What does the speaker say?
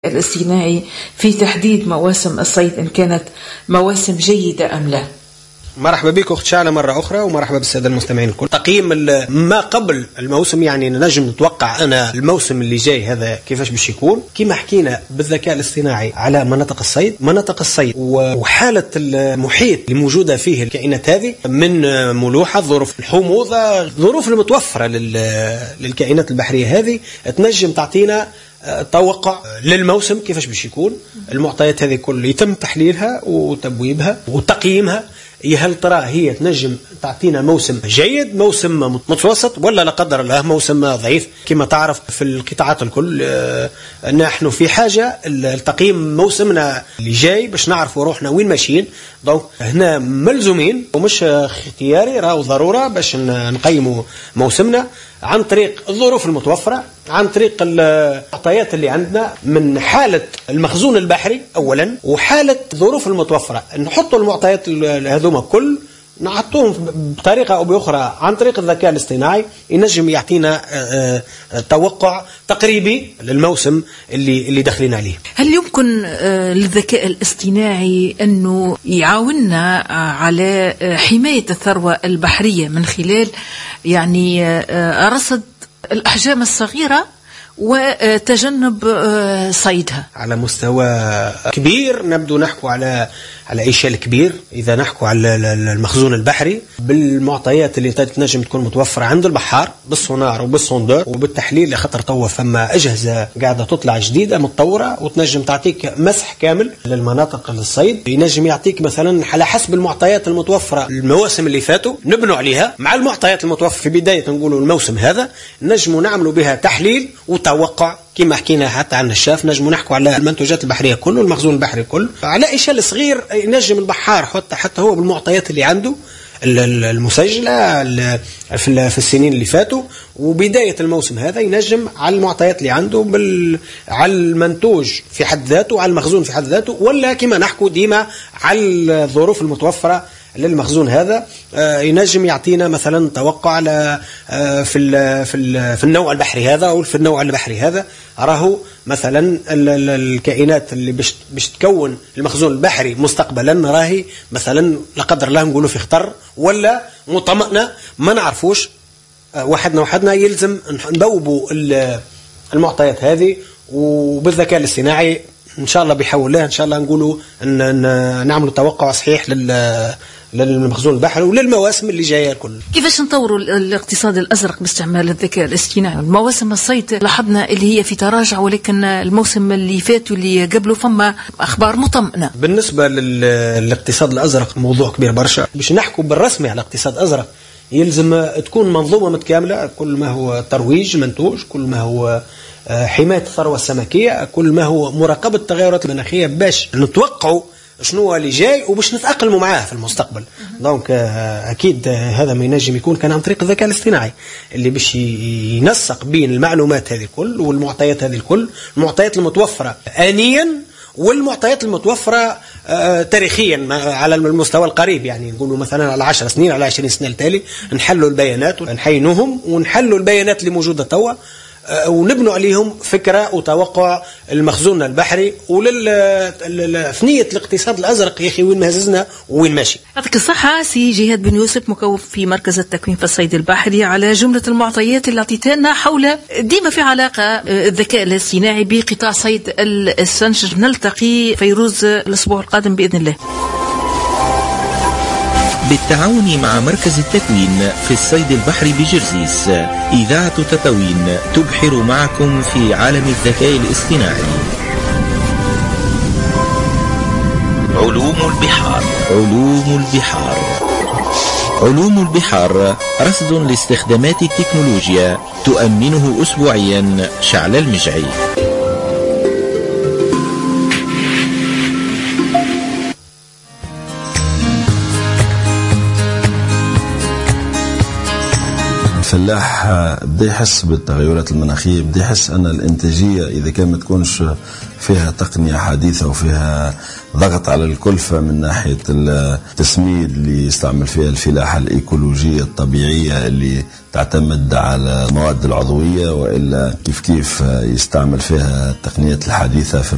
الاصطناعي في تحديد مواسم الصيد إن كانت مواسم جيدة أم لا؟ مرحبا بك أخت شعلة مرة أخرى، ومرحبا بالسادة المستمعين الكل. تقييم ما قبل الموسم، يعني نجم نتوقع أنا الموسم اللي جاي هذا كيفاش باش يكون. كما حكينا بالذكاء الاصطناعي على مناطق الصيد وحالة المحيط اللي موجودة فيه الكائنات هذه من ملوحة، ظروف الحموضة، الظروف المتوفرة للكائنات البحرية هذه تنجم تعطينا توقع للموسم كيفاش باش يكون. المعطيات هذه كل يتم تحليلها وتبويبها وتقييمها. هل ترى هي تنجم تعطينا موسم جيد، موسم متوسط، ولا لا قدر الله موسم ضعيف؟ كما تعرف في القطاعات الكل نحن في حاجة لتقييم موسمنا اللي جاي باش نعرفوا روحنا وين ماشيين. دونك هنا ملزومين ومش اختياري، راهو ضرورة باش نقيموا موسمنا عن طريق الظروف المتوفرة، عن طريق المعطيات اللي عندنا من حالة المخزون البحري أولا وحالة الظروف المتوفرة. نحطوا المعطيات هذوما كل نعطوهم بطريقة أو بأخرى عن طريق الذكاء الاصطناعي، ينجم يعطينا توقع تقريبي للموسم اللي داخلين عليه. هل يمكن للذكاء الاصطناعي أنه يعاوننا على حماية الثروة البحرية من خلال يعني رصد الأحجام الصغيرة وتجنب صيدها على مستوى كبير؟ نبدو نحكو على إشكال كبير إذا نحكو على المخزون البحري بالمعطيات اللي تنجم تكون متوفرة عند البحار بالسونار وبالسوندور وبالتحليل. لخطر توا فما أجهزة قاعدة تطلع جديدة متطورة وتنجم تعطيك مسح كامل للمناطق الصيد. ينجم يعطيك مثلا على حسب المعطيات المتوفرة المواسم اللي فاتوا نبنوا عليها مع المعطيات المتوفرة في بداية نقولوا الموسم هذا، نجموا نعملوا بها تحليل وتوقع. كما حكينا حتى عن الشاف نجموا نحكوا على المنتوجات البحرية كله، المخزون البحري كله. على إشكال صغير ينجم البحار حتى هو بالمعطيات اللي عنده المسجلة في السنين اللي فاتوا وبداية الموسم هذا ينجم على المعطيات اللي عنده على المنتوج في حد ذاته، على المخزون في حد ذاته، ولا كما نحكوا ديما على الظروف المتوفرة للمخزون هذا. ينجم يعطينا مثلا توقع في النوع البحري هذا او في النوع البحري هذا. راهو مثلا الكائنات اللي باش تكون المخزون البحري مستقبلا راهي مثلا لا قدر الله نقولوا في خطر ولا مطمئنه ما نعرفوش. وحدنا يلزم نبوبوا المعطيات هذه وبالذكاء الاصطناعي ان شاء الله بيحول الله ان شاء الله نقولوا نعملوا توقع صحيح للمخزون البحري وللمواسم اللي جايه الكل. كيفاش نطوروا الاقتصاد الازرق باستعمال الذكاء الاصطناعي؟ المواسم الصيد لاحظنا اللي هي في تراجع، ولكن الموسم اللي فات واللي قبله فما اخبار مطمئنه. بالنسبه للاقتصاد الازرق موضوع كبير برشا. باش نحكوا بالرسمي على اقتصاد ازرق يلزم تكون منظومه متكامله، كل ما هو ترويج منتوج، كل ما هو حماية الثروة السمكية، كل ما هو مراقبة التغيرات المناخية باش نتوقعوا شنو اللي جاي وباش نتأقلموا معاه في المستقبل. دونك أكيد هذا ما ينجم يكون كان عن طريق الذكاء الاصطناعي اللي باش ينسق بين المعلومات هذه الكل والمعطيات هذه الكل، المعطيات المتوفرة آنيا والمعطيات المتوفرة تاريخيا على المستوى القريب. يعني نقولوا مثلا على 10 سنين على 20 سنة التالي نحلوا البيانات ونحينوهم ونحلوا البيانات اللي موجودة توا ونبنوا عليهم فكرة وتوقع المخزون البحري وللفنية الاقتصاد الأزرق. يا أخي وين مهززنا وين ماشي. يعطيك الصحة سي جهاد بن يوسف، مكون في مركز التكوين في الصيد البحري، على جملة المعطيات اللي اعطيتنا حول ديما في علاقة الذكاء الاصطناعي بقطاع صيد السنجر. نلتقي فيروز الأسبوع القادم بإذن الله بالتعاون مع مركز التكوين في الصيد البحري بجرزيس. إذاعة تطاوين تبحر معكم في عالم الذكاء الاصطناعي. علوم البحار. علوم البحار رصد لاستخدامات التكنولوجيا تؤمنه أسبوعيا شعل المجعي. الفلاح بدا يحس بالتغيرات المناخية، بدا يحس أن الإنتاجية إذا كان ما تكونش فيها تقنية حديثة وفيها ضغط على الكلفة من ناحية التسميد اللي يستعمل فيها الفلاحة الإيكولوجية الطبيعية اللي تعتمد على المواد العضوية، وإلا كيف يستعمل فيها التقنيات الحديثة في